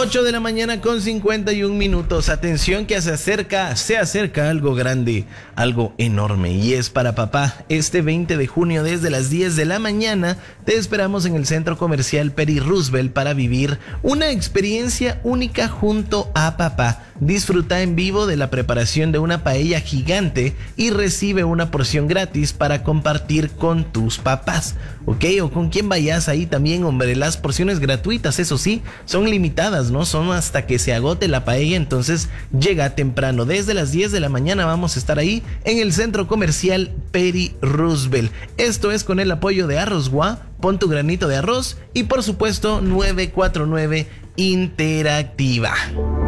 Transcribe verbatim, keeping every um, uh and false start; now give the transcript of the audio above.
ocho de la mañana con cincuenta y un minutos. Atención que se acerca, se acerca algo grande, algo enorme, y es para papá. Este veinte de junio desde las diez de la mañana te esperamos en el Centro Comercial Peri Roosevelt para vivir una experiencia única junto a papá. Disfruta en vivo de la preparación de una paella gigante y recibe una porción gratis para compartir con tus papás, ¿ok? O con quien vayas ahí también, hombre. Las porciones gratuitas, eso sí, son limitadas, ¿no? Son hasta que se agote la paella, entonces llega temprano. Desde las diez de la mañana vamos a estar ahí en el Centro Comercial Peri Roosevelt. Esto es con el apoyo de Arrozgua, Pon tu granito de arroz y por supuesto nueve cuatro nueve Interactiva.